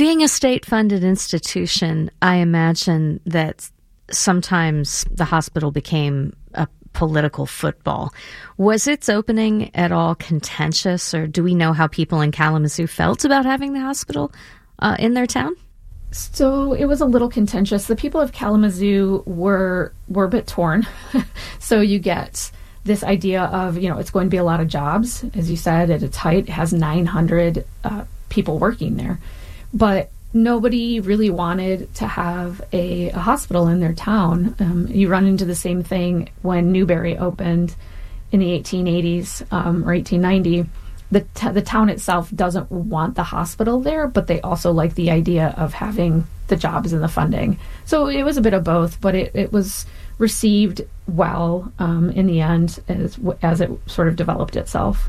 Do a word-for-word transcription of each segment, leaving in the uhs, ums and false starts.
Being a state-funded institution, I imagine that sometimes the hospital became a political football. Was its opening at all contentious, or do we know how people in Kalamazoo felt about having the hospital uh, in their town? So it was a little contentious. The people of Kalamazoo were were a bit torn. So you get this idea of, you know, it's going to be a lot of jobs. As you said, at its height, it has nine hundred uh, people working there. But nobody really wanted to have a, a hospital in their town. Um, you run into the same thing when Newberry opened in the eighteen eighties um, or eighteen ninety. The, t- the town itself doesn't want the hospital there, but they also like the idea of having the jobs and the funding. So it was a bit of both, but it, it was received well um, in the end as, as it sort of developed itself.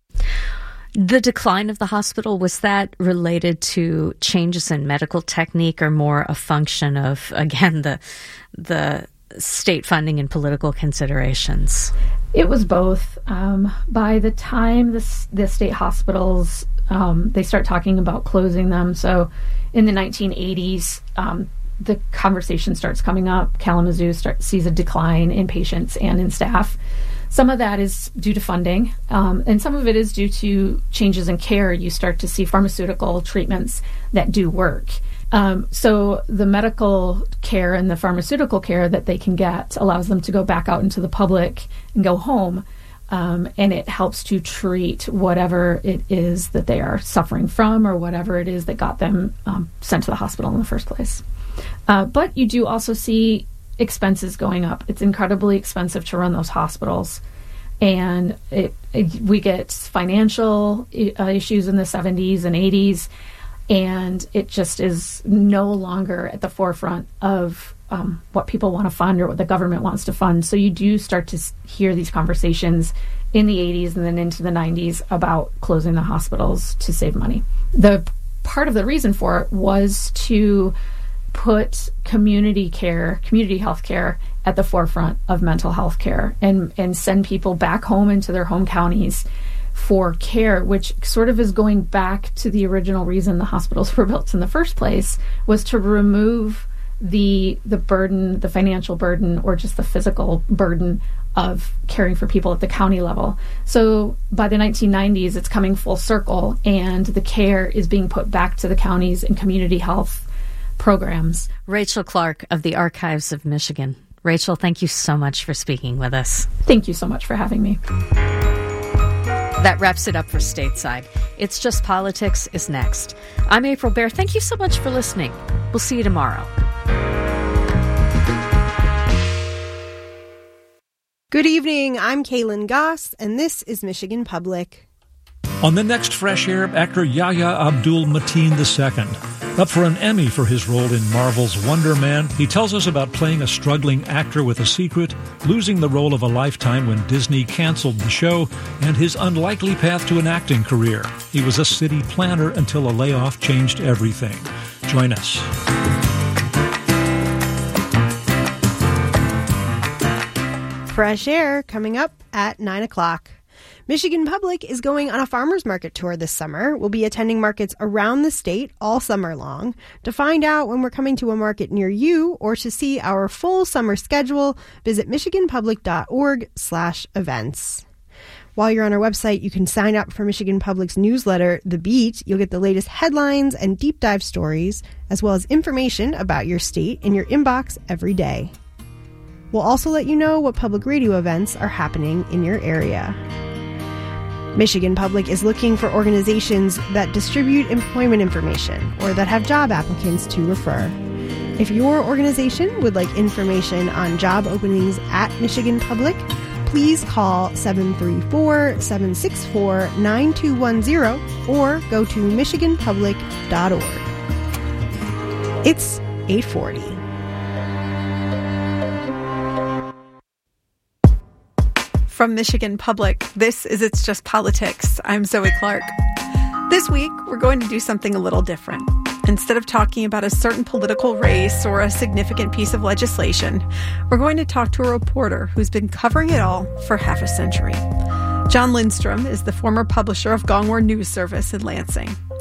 The decline of the hospital, was that related to changes in medical technique or more a function of, again, the the state funding and political considerations? It was both. Um, by the time the, the state hospitals, um, they start talking about closing them. So in the nineteen eighties, um, the conversation starts coming up. Kalamazoo start, sees a decline in patients and in staff. Some of that is due to funding, um, and some of it is due to changes in care. You start to see pharmaceutical treatments that do work. Um, so the medical care and the pharmaceutical care that they can get allows them to go back out into the public and go home, um, and it helps to treat whatever it is that they are suffering from or whatever it is that got them um, sent to the hospital in the first place. Uh, but you do also see expenses going up. It's incredibly expensive to run those hospitals, and it, it, we get financial uh, issues in the seventies and eighties, and it just is no longer at the forefront of um, what people want to fund or what the government wants to fund. So you do start to hear these conversations in the eighties and then into the nineties about closing the hospitals to save money. The part of the reason for it was to put community care, community health care at the forefront of mental health care, and, and send people back home into their home counties for care, which sort of is going back to the original reason the hospitals were built in the first place, was to remove the the burden, the financial burden, or just the physical burden of caring for people at the county level. So by the nineteen nineties, it's coming full circle, and the care is being put back to the counties and community health programs. Rachel Clark of the Archives of Michigan. Rachel, thank you so much for speaking with us. Thank you so much for having me. That wraps it up for Stateside. It's Just Politics is next. I'm April Baer. Thank you so much for listening. We'll see you tomorrow. Good evening. I'm Kaylin Goss, and this is Michigan Public. On the next Fresh Air, actor Yahya Abdul-Mateen the Second. Up for an Emmy for his role in Marvel's Wonder Man, he tells us about playing a struggling actor with a secret, losing the role of a lifetime when Disney canceled the show, and his unlikely path to an acting career. He was a city planner until a layoff changed everything. Join us. Fresh Air coming up at nine o'clock. Michigan Public is going on a farmers market tour this summer. We'll be attending markets around the state all summer long. To find out when we're coming to a market near you or to see our full summer schedule, visit michiganpublic.org slash events. While you're on our website, you can sign up for Michigan Public's newsletter, The Beat. You'll get the latest headlines and deep dive stories, as well as information about your state in your inbox every day. We'll also let you know what public radio events are happening in your area. Michigan Public is looking for organizations that distribute employment information or that have job applicants to refer. If your organization would like information on job openings at Michigan Public, please call seven three four, seven six four, nine two one zero or go to michigan public dot org. It's eight forty. From Michigan Public, this is It's Just Politics. I'm Zoe Clark. This week, we're going to do something a little different. Instead of talking about a certain political race or a significant piece of legislation, we're going to talk to a reporter who's been covering it all for half a century. John Lindstrom is the former publisher of Gongwar News Service in Lansing.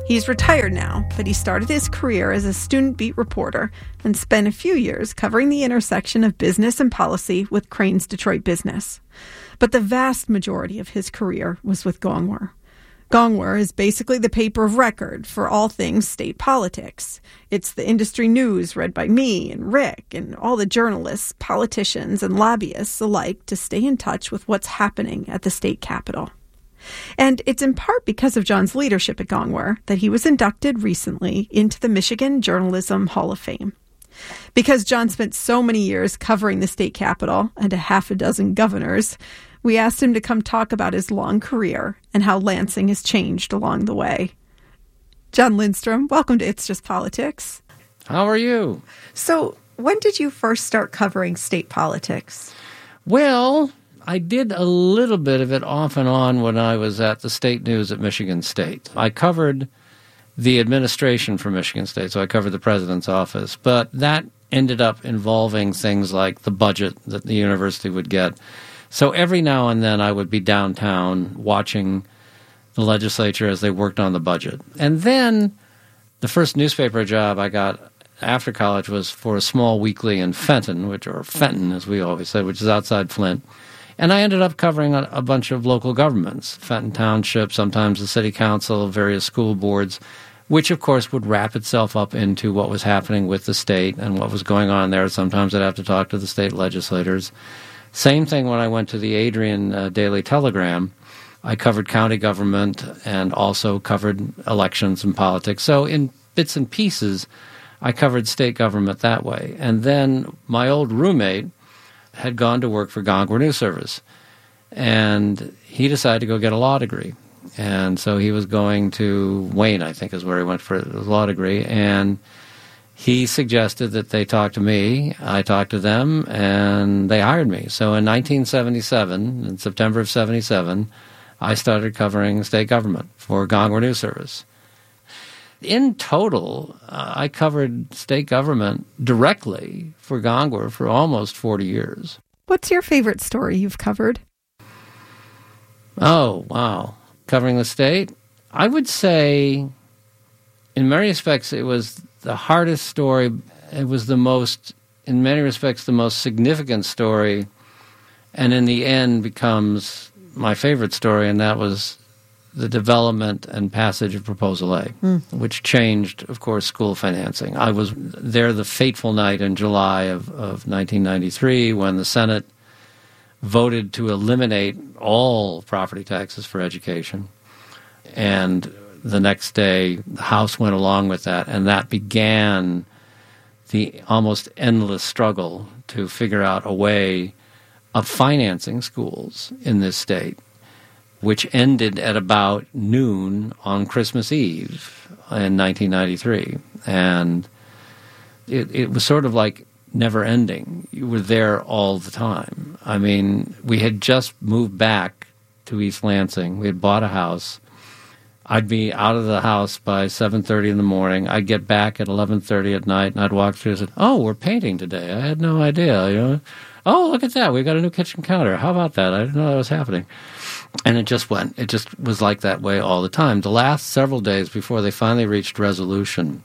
He's retired now, but he started his career as a student beat reporter and spent a few years covering the intersection of business and policy with Crain's Detroit Business. But the vast majority of his career was with Gongwer. Gongwer is basically the paper of record for all things state politics. It's the industry news read by me and Rick and all the journalists, politicians, and lobbyists alike to stay in touch with what's happening at the state capitol. And it's in part because of John's leadership at Gongwer that he was inducted recently into the Michigan Journalism Hall of Fame. Because John spent so many years covering the state capitol and a half a dozen governors, we asked him to come talk about his long career and how Lansing has changed along the way. John Lindstrom, welcome to It's Just Politics. How are you? So, when did you first start covering state politics? Well, I did a little bit of it off and on when I was at the state news at Michigan State. I covered the administration for Michigan State, so I covered the president's office. But that ended up involving things like the budget that the university would get. So every now and then I would be downtown watching the legislature as they worked on the budget. And then the first newspaper job I got after college was for a small weekly in Fenton, which or Fenton, as we always said, which is outside Flint. And I ended up covering a, a bunch of local governments, Fenton Township, sometimes the city council, various school boards, which, of course, would wrap itself up into what was happening with the state and what was going on there. Sometimes I'd have to talk to the state legislators. Same thing when I went to the Adrian uh, Daily Telegram. I covered county government and also covered elections and politics. So in bits and pieces, I covered state government that way. And then my old roommate had gone to work for Gongwer News Service, and he decided to go get a law degree. And so he was going to Wayne, I think is where he went for a law degree, and he suggested that they talk to me. I talked to them, and they hired me. So in nineteen seventy-seven, in September of seventy-seven, I started covering state government for Gongwer News Service. In total, uh, I covered state government directly for Gongwer for almost forty years. What's your favorite story you've covered? Oh, wow. Covering the state? I would say, in many respects, it was the hardest story. It was the most, in many respects, the most significant story, and in the end becomes my favorite story, and that was the development and passage of Proposal A, mm. which changed, of course, school financing. I was there the fateful night in July of, of nineteen ninety-three when the Senate voted to eliminate all property taxes for education. And the next day, the House went along with that, and that began the almost endless struggle to figure out a way of financing schools in this state, which ended at about noon on Christmas Eve in nineteen ninety-three. And it, it was sort of like never ending. You were there all the time. I mean, we had just moved back to East Lansing. We had bought a house. I'd be out of the house by seven thirty in the morning. I'd get back at eleven thirty at night, and I'd walk through and say, oh, we're painting today. I had no idea. You know, oh, look at that. We've got a new kitchen counter. How about that? I didn't know that was happening. And it just went. It just was like that way all the time. The last several days before they finally reached resolution,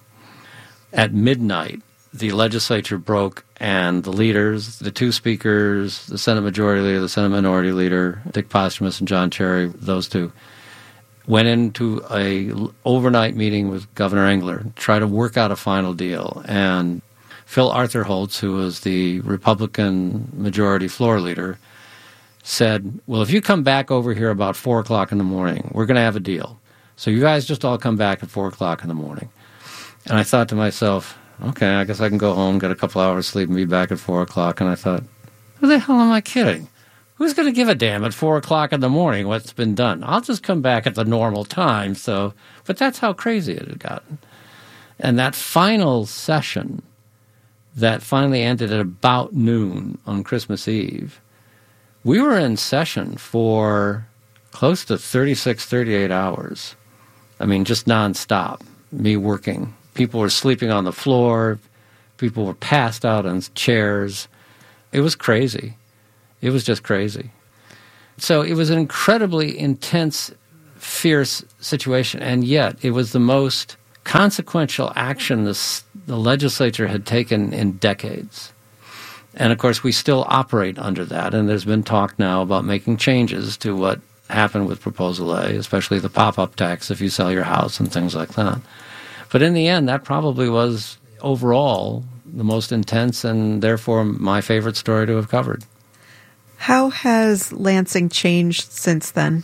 at midnight, the legislature broke, and the leaders, the two speakers, the Senate Majority Leader, the Senate Minority Leader, Dick Posthumus and John Cherry, those two, went into a overnight meeting with Governor Engler to try to work out a final deal. And Phil Arthur Holtz, who was the Republican Majority Floor Leader, said, well, if you come back over here about four o'clock in the morning, we're going to have a deal. So you guys just all come back at four o'clock in the morning. And I thought to myself, okay, I guess I can go home, get a couple hours sleep, and be back at four o'clock. And I thought, who the hell am I kidding? Who's going to give a damn at four o'clock in the morning what's been done? I'll just come back at the normal time. So, but that's how crazy it had gotten. And that final session that finally ended at about noon on Christmas Eve, we were in session for close to thirty-six, thirty-eight hours. I mean, just nonstop, me working. People were sleeping on the floor. People were passed out on chairs. It was crazy. It was just crazy. So it was an incredibly intense fierce situation, and yet it was the most consequential action this, the legislature had taken in decades. And, of course, we still operate under that, and there's been talk now about making changes to what happened with Proposal A, especially the pop-up tax if you sell your house and things like that. But in the end, that probably was, overall, the most intense and, therefore, my favorite story to have covered. How has Lansing changed since then?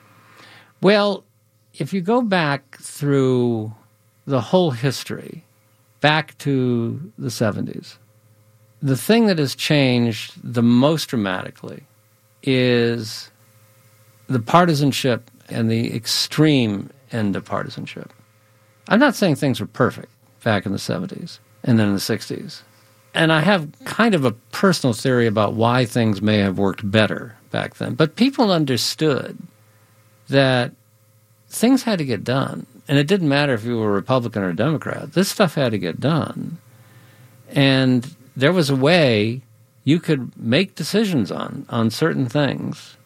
Well, if you go back through the whole history, back to the seventies, the thing that has changed the most dramatically is the partisanship and the extreme end of partisanship. I'm not saying things were perfect back in the seventies and then in the sixties. And I have kind of a personal theory about why things may have worked better back then. But people understood that things had to get done. And it didn't matter if you were a Republican or a Democrat. This stuff had to get done. And there was a way you could make decisions on, on certain things.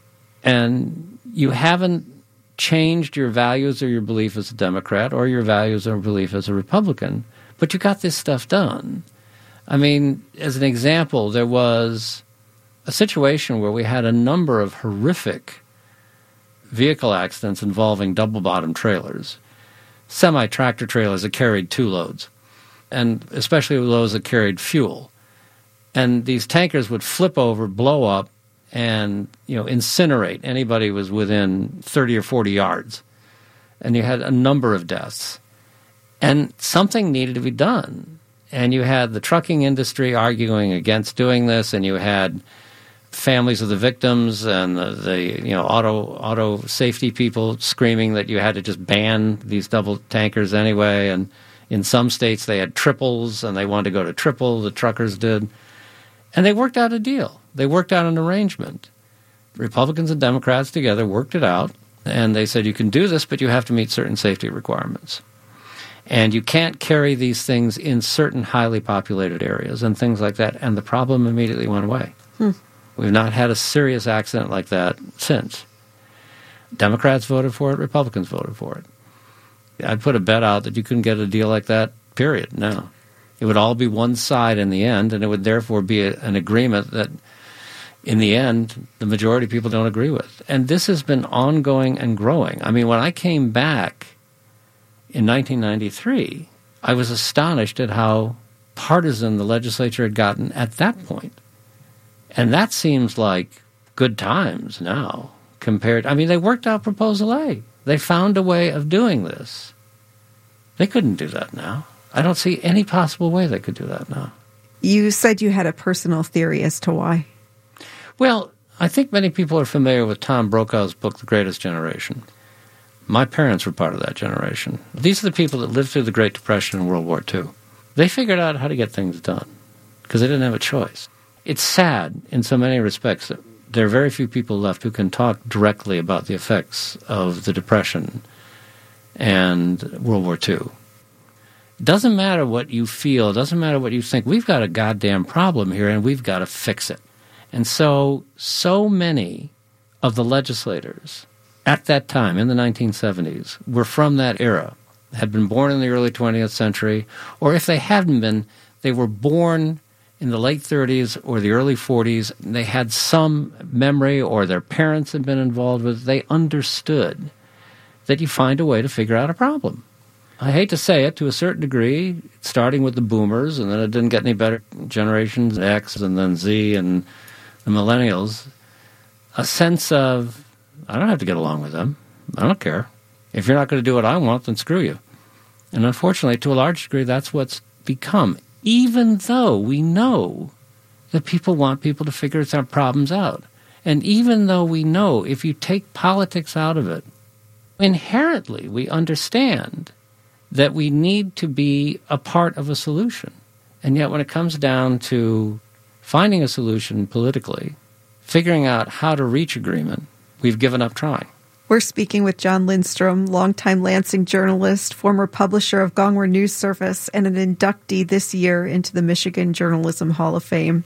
And you haven't changed your values or your belief as a Democrat or your values or belief as a Republican, but you got this stuff done. I mean, as an example, there was a situation where we had a number of horrific vehicle accidents involving double-bottom trailers, semi-tractor trailers that carried two loads, and especially those that carried fuel. And these tankers would flip over, blow up, and, you know, incinerate anybody who was within thirty or forty yards. And you had a number of deaths. And something needed to be done. And you had the trucking industry arguing against doing this, and you had families of the victims and the, the you know auto auto safety people screaming that you had to just ban these double tankers anyway. And in some states they had triples, and they wanted to go to triple, the truckers did. And they worked out a deal. They worked out an arrangement. Republicans and Democrats together worked it out, and they said you can do this, but you have to meet certain safety requirements. And you can't carry these things in certain highly populated areas and things like that. And the problem immediately went away. Hmm. We've not had a serious accident like that since. Democrats voted for it. Republicans voted for it. I'd put a bet out that you couldn't get a deal like that, period. No. It would all be one side in the end, and it would therefore be a, an agreement that, in the end, the majority of people don't agree with. And this has been ongoing and growing. I mean, when I came back in nineteen ninety-three, I was astonished at how partisan the legislature had gotten at that point. And that seems like good times now compared. I mean, they worked out Proposal A. They found a way of doing this. They couldn't do that now. I don't see any possible way they could do that now. You said you had a personal theory as to why. Well, I think many people are familiar with Tom Brokaw's book, The Greatest Generation. My parents were part of that generation. These are the people that lived through the Great Depression and World War Two. They figured out how to get things done because they didn't have a choice. It's sad in so many respects that there are very few people left who can talk directly about the effects of the Depression and World War Two. It doesn't matter what you feel. It doesn't matter what you think. We've got a goddamn problem here, and we've got to fix it. And so, so many of the legislators at that time, in the nineteen seventies, were from that era, had been born in the early twentieth century, or if they hadn't been, they were born in the late thirties or the early forties. They had some memory, or their parents had been involved with it. They understood that you find a way to figure out a problem. I hate to say it, to a certain degree, starting with the boomers, and then it didn't get any better, generations X and then Z and the millennials, a sense of, I don't have to get along with them. I don't care. If you're not going to do what I want, then screw you. And unfortunately, to a large degree, that's what's become, even though we know that people want people to figure their problems out. And even though we know if you take politics out of it, inherently we understand that we need to be a part of a solution. And yet when it comes down to finding a solution politically, figuring out how to reach agreement, we've given up trying. We're speaking with John Lindstrom, longtime Lansing journalist, former publisher of Gongwer News Service, and an inductee this year into the Michigan Journalism Hall of Fame.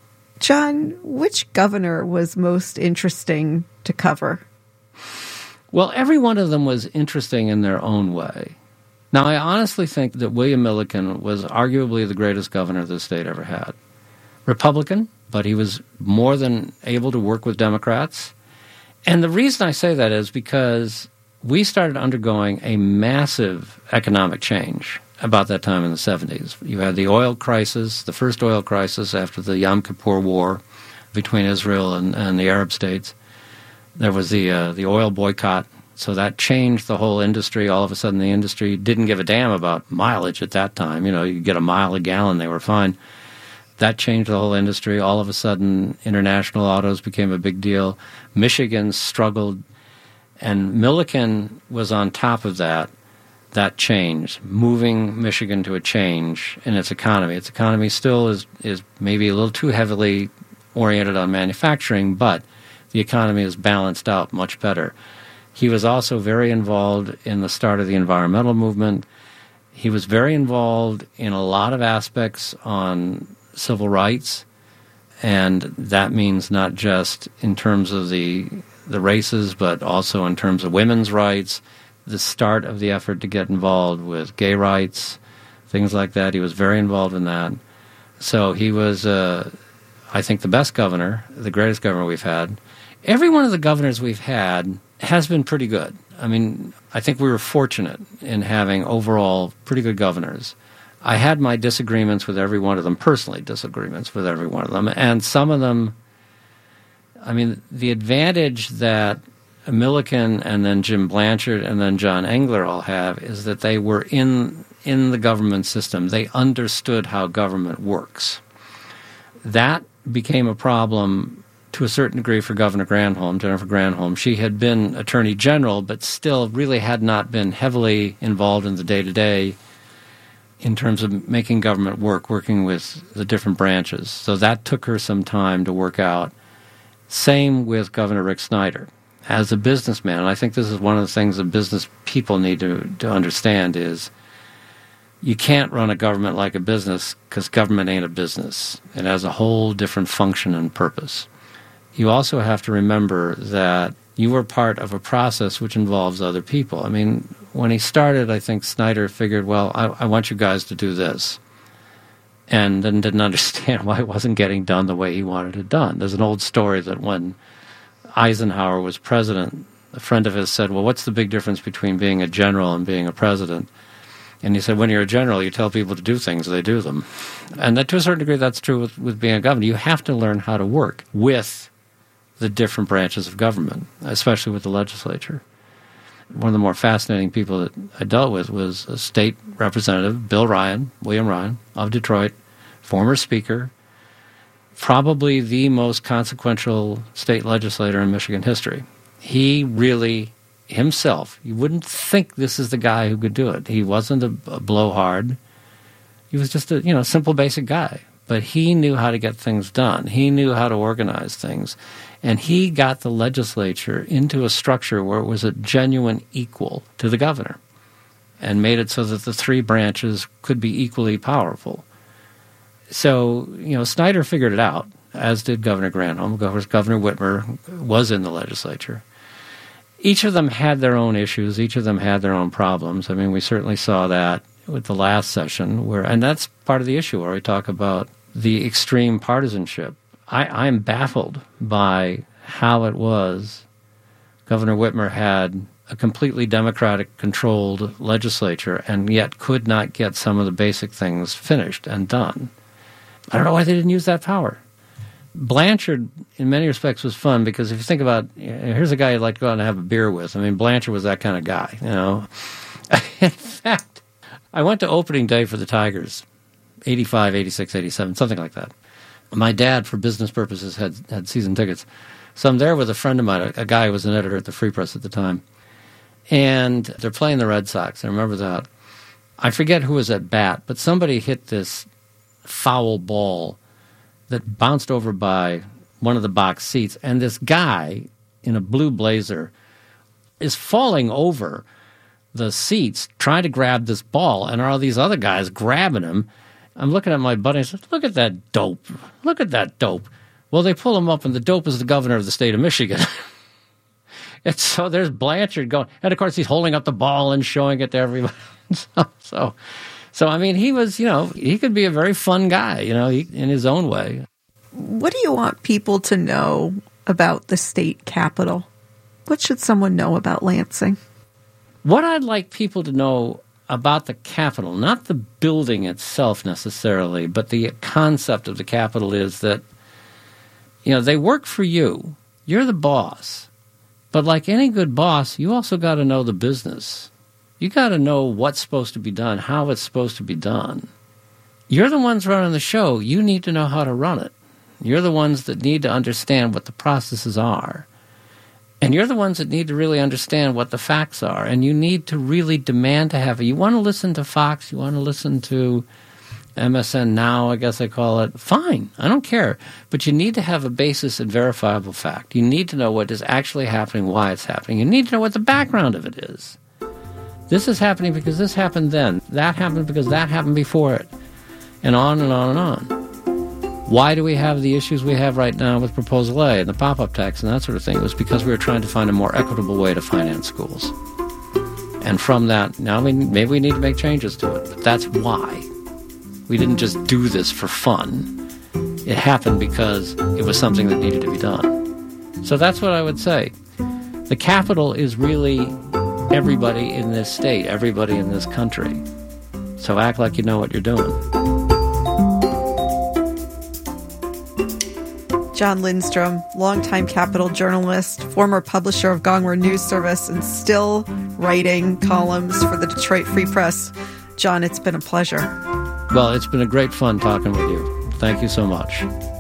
John, which governor was most interesting to cover? Well, every one of them was interesting in their own way. Now, I honestly think that William Milliken was arguably the greatest governor the state ever had. Republican, but he was more than able to work with Democrats. And the reason I say that is because we started undergoing a massive economic change about that time in the seventies. You had the oil crisis, the first oil crisis after the Yom Kippur War between Israel and, and the Arab states. There was the uh, the oil boycott, so that changed the whole industry. All of a sudden, the industry didn't give a damn about mileage at that time. You know, you get a mile a gallon, they were fine. That changed the whole industry. All of a sudden, international autos became a big deal. Michigan struggled, and Milliken was on top of that, that change, moving Michigan to a change in its economy. Its economy still is, is maybe a little too heavily oriented on manufacturing, but the economy is balanced out much better. He was also very involved in the start of the environmental movement. He was very involved in a lot of aspects on civil rights, and that means not just in terms of the the races, but also in terms of women's rights, the start of the effort to get involved with gay rights, things like that. He was very involved in that. So he was, uh, I think, the best governor, the greatest governor we've had. Every one of the governors we've had has been pretty good. I mean, I think we were fortunate in having overall pretty good governors. I had my disagreements with every one of them, personally disagreements with every one of them, and some of them, I mean, the advantage that Milliken and then Jim Blanchard and then John Engler all have is that they were in in the government system. They understood how government works. That became a problem to a certain degree for Governor Granholm, Jennifer Granholm. She had been Attorney General, but still really had not been heavily involved in the day-to-day in terms of making government work, working with the different branches. So that took her some time to work out. Same with Governor Rick Snyder. As a businessman, and I think this is one of the things that business people need to, to understand is you can't run a government like a business because government ain't a business. It has a whole different function and purpose. You also have to remember that you were part of a process which involves other people. I mean, when he started, I think Snyder figured, well, I, I want you guys to do this. And then didn't understand why it wasn't getting done the way he wanted it done. There's an old story that when Eisenhower was president, a friend of his said, well, what's the big difference between being a general and being a president? And he said, when you're a general, you tell people to do things, they do them. And that, to a certain degree, that's true with, with being a governor. You have to learn how to work with the different branches of government, especially with the legislature. One of the more fascinating people that I dealt with was a state representative, Bill Ryan, William Ryan, of Detroit, former speaker, probably the most consequential state legislator in Michigan history. He really, himself, you wouldn't think this is the guy who could do it. He wasn't a, a blowhard. He was just a, you know, simple, basic guy. But he knew how to get things done. He knew how to organize things. And he got the legislature into a structure where it was a genuine equal to the governor and made it so that the three branches could be equally powerful. So, you know, Snyder figured it out, as did Governor Granholm. Of course, Governor Whitmer was in the legislature. Each of them had their own issues. Each of them had their own problems. I mean, we certainly saw that with the last session, where, and that's part of the issue where we talk about the extreme partisanship. I, I'm baffled by how it was Governor Whitmer had a completely Democratic-controlled legislature and yet could not get some of the basic things finished and done. I don't know why they didn't use that power. Blanchard, in many respects, was fun because if you think about, you know, here's a guy you'd like to go out and have a beer with. I mean, Blanchard was that kind of guy, you know. In fact, I went to opening day for the Tigers, eighty-five, eighty-six, eighty-seven, something like that. My dad, for business purposes, had, had season tickets. So I'm there with a friend of mine, a, a guy who was an editor at the Free Press at the time. And they're playing the Red Sox. I remember that. I forget who was at bat, but somebody hit this foul ball that bounced over by one of the box seats. And this guy in a blue blazer is falling over the seats trying to grab this ball. And all these other guys grabbing him. I'm looking at my buddy and I said, look at that dope. Look at that dope. Well, they pull him up, and the dope is the governor of the state of Michigan. It's so there's Blanchard going, and of course he's holding up the ball and showing it to everybody. so, so, so I mean, he was, you know, he could be a very fun guy, you know, he, in his own way. What do you want people to know about the state capitol? What should someone know about Lansing? What I'd like people to know about the Capitol, not the building itself necessarily, but the concept of the Capitol is that, you know, they work for you. You're the boss. But like any good boss, you also got to know the business. You got to know what's supposed to be done, how it's supposed to be done. You're the ones running the show. You need to know how to run it. You're the ones that need to understand what the processes are. And you're the ones that need to really understand what the facts are. And you need to really demand to have it. You want to listen to Fox, you want to listen to M S N Now, I guess I call it. Fine, I don't care. But you need to have a basis in verifiable fact. You need to know what is actually happening, why it's happening. You need to know what the background of it is. This is happening because this happened then. That happened because that happened before it. And on and on and on. Why do we have the issues we have right now with Proposal A and the pop-up tax and that sort of thing? It was because we were trying to find a more equitable way to finance schools. And from that, now we, maybe we need to make changes to it. But that's why. We didn't just do this for fun. It happened because it was something that needed to be done. So that's what I would say. The Capitol is really everybody in this state, everybody in this country. So act like you know what you're doing. Jon Lindstrom, longtime Capitol journalist, former publisher of Gongwer News Service, and still writing columns for the Detroit Free Press. Jon, it's been a pleasure. Well, it's been a great fun talking with you. Thank you so much.